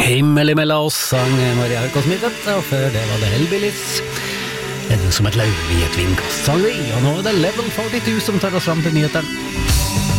Himmel imellom oss, sang Maria Kosmittet, og før det var det Hellbillies. Som et lauv i et vindkast, sang vi, og nå er det Level 42 som tar oss fram til nyhetene.